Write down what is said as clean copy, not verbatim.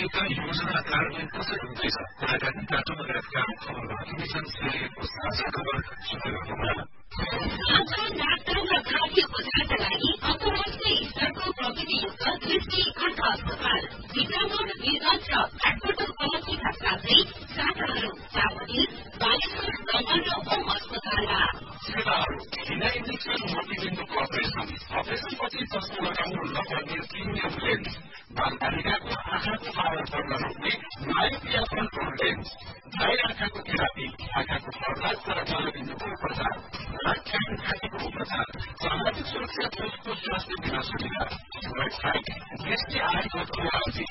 गरिएका योजना कार्यान्वयन कसरी हुँदैछ कुराकानी काठो लगायतका खबरहरू मिसन श्रेणीको साझा खबर सुनेर होला। नाक र खाद्य उपचारका लागि अन्तर्राष्ट्रिय स्तरको प्रविधियुक्त दृष्टि आँख अस्पताल भिटामिन B1 र फाटबट उपलब्धिका साथै शाखाहरू चापडिल बालेश्वर दमन र ओम अस्पतालमा सेवाहरू हिँडाइ इन्जेक्सन मोतीबिन्दुको अपरेसनपछि चस्मा लगाउनु नपर्ने प्रिमियम लेन्स बालबालिकाको आँखाको पावर बढ्न रोक्ने मायोपिया कन्ट्रोल लेन्स दाइ आँखाको थेरापी आँखाको पर्दा र जलबिन्दुको उपचार राख्याङ घाँटीको उपचार सामाजिक सुरक्षा कोषको स्वास्थ्य बीमा सुविधा वेबसाइट दृष्टि आयोग